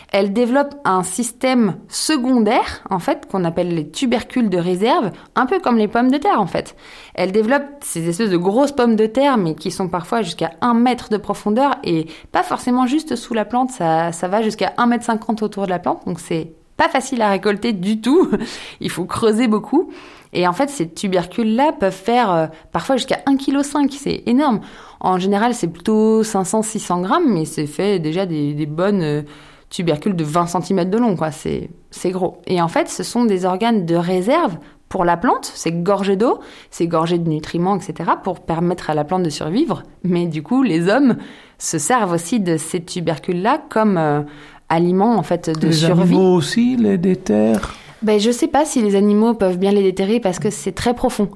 elle développe un système secondaire, en fait, qu'on appelle les tubercules de réserve, un peu comme les pommes de terre, en fait. Elle développe ces espèces de grosses pommes de terre, mais qui sont parfois jusqu'à 1 mètre de profondeur, et pas forcément juste sous la plante, ça va jusqu'à 1,50 m autour de la plante, donc c'est pas facile à récolter du tout. Il faut creuser beaucoup. Et en fait, ces tubercules-là peuvent faire parfois jusqu'à 1,5 kg. C'est énorme. En général, c'est plutôt 500-600 grammes, mais c'est fait déjà des bonnes tubercules de 20 cm de long, quoi. C'est gros. Et en fait, ce sont des organes de réserve pour la plante. C'est gorgé d'eau, c'est gorgé de nutriments, etc., pour permettre à la plante de survivre. Mais du coup, les hommes se servent aussi de ces tubercules-là comme aliments, en fait, de survie. Les animaux aussi les déterrent? Je sais pas si les animaux peuvent bien les déterrer parce que c'est très profond.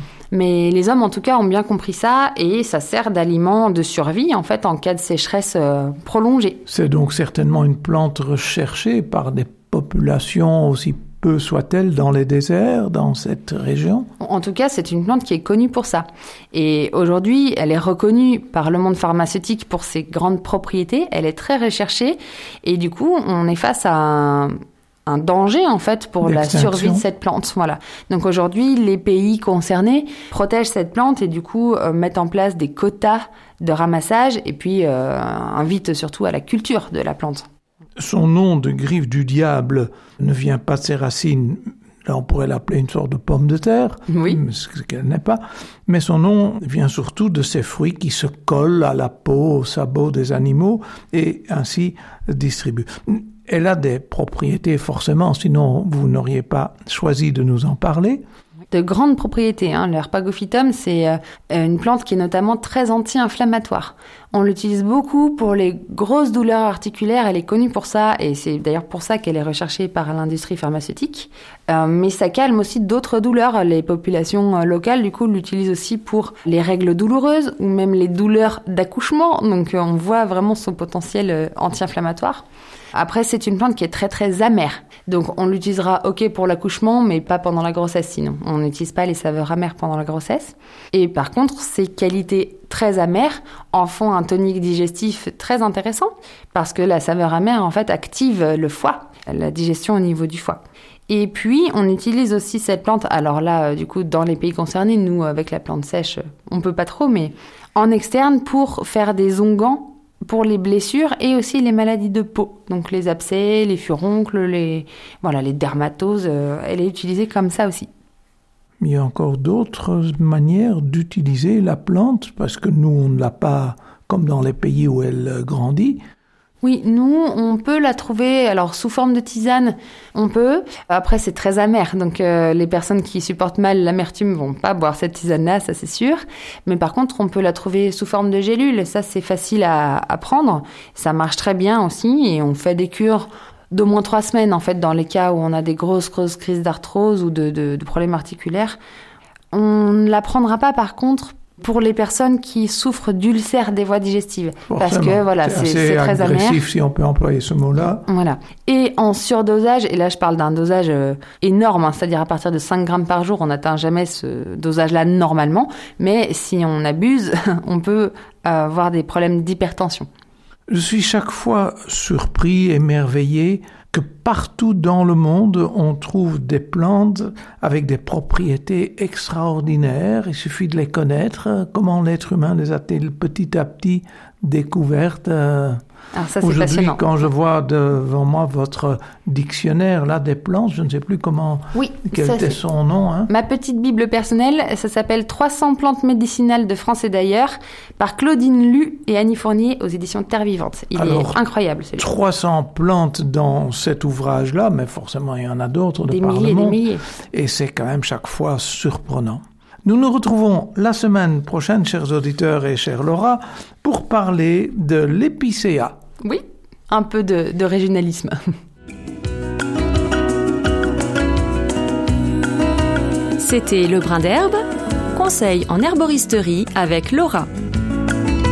Mais les hommes, en tout cas, ont bien compris ça et ça sert d'aliment de survie, en fait, en cas de sécheresse prolongée. C'est donc certainement une plante recherchée par des populations aussi peu soient-elles dans les déserts, dans cette région? En tout cas, c'est une plante qui est connue pour ça. Et aujourd'hui, elle est reconnue par le monde pharmaceutique pour ses grandes propriétés. Elle est très recherchée et du coup, on est face à un danger, en fait, pour la survie de cette plante. Voilà. Donc aujourd'hui, les pays concernés protègent cette plante et du coup mettent en place des quotas de ramassage et puis invitent surtout à la culture de la plante. Son nom de griffe du diable ne vient pas de ses racines. Là, on pourrait l'appeler une sorte de pomme de terre, oui. Ce qu'elle n'est pas. Mais son nom vient surtout de ces fruits qui se collent à la peau, aux sabots des animaux et ainsi distribuent. Elle a des propriétés forcément, sinon vous n'auriez pas choisi de nous en parler. De grandes propriétés. L'Herpagophytum, c'est une plante qui est notamment très anti-inflammatoire. On l'utilise beaucoup pour les grosses douleurs articulaires. Elle est connue pour ça et c'est d'ailleurs pour ça qu'elle est recherchée par l'industrie pharmaceutique. Mais ça calme aussi d'autres douleurs. Les populations locales, du coup, l'utilisent aussi pour les règles douloureuses ou même les douleurs d'accouchement. Donc, on voit vraiment son potentiel anti-inflammatoire. Après, c'est une plante qui est très très amère. Donc on l'utilisera pour l'accouchement, mais pas pendant la grossesse sinon. On n'utilise pas les saveurs amères pendant la grossesse. Et par contre, ses qualités très amères en font un tonique digestif très intéressant parce que la saveur amère en fait active le foie, la digestion au niveau du foie. Et puis, on utilise aussi cette plante, alors là, du coup, dans les pays concernés, nous, avec la plante sèche, on peut pas trop, mais en externe pour faire des onguents pour les blessures et aussi les maladies de peau. Donc les abcès, les furoncles, les dermatoses, elle est utilisée comme ça aussi. Il y a encore d'autres manières d'utiliser la plante, parce que nous, on ne l'a pas comme dans les pays où elle grandit. Oui, nous, on peut la trouver, alors sous forme de tisane, on peut. Après, c'est très amer, donc les personnes qui supportent mal l'amertume vont pas boire cette tisane-là, ça c'est sûr. Mais par contre, on peut la trouver sous forme de gélule, ça c'est facile à prendre. Ça marche très bien aussi, et on fait des cures d'au moins 3 semaines, en fait, dans les cas où on a des grosses crises d'arthrose ou de problèmes articulaires. On ne la prendra pas, par contre, pour les personnes qui souffrent d'ulcères des voies digestives. Forcément. Parce que voilà, c'est très agressif, amer. si on peut employer ce mot-là. Voilà. Et en surdosage, et là je parle d'un dosage énorme, c'est-à-dire à partir de 5 grammes par jour, on n'atteint jamais ce dosage-là normalement, mais si on abuse, on peut avoir des problèmes d'hypertension. Je suis chaque fois surpris, émerveillé que partout dans le monde, on trouve des plantes avec des propriétés extraordinaires. Il suffit de les connaître. Comment l'être humain les a-t-il petit à petit découvertes? Alors ça, c'est aujourd'hui, passionnant. Quand je vois devant moi votre dictionnaire là des plantes, je ne sais plus quel était son nom. Hein. Ma petite bible personnelle, ça s'appelle 300 plantes médicinales de France et d'ailleurs, par Claudine Lu et Annie Fournier aux éditions Terre Vivante. Il est incroyable celui-là. 300 plantes dans cet ouvrage-là, mais forcément il y en a d'autres de par le monde. Des milliers. Et c'est quand même chaque fois surprenant. Nous nous retrouvons la semaine prochaine, chers auditeurs et chère Laura, pour parler de l'épicéa. Oui, un peu de régionalisme. C'était Le Brin d'Herbe, conseil en herboristerie avec Laura.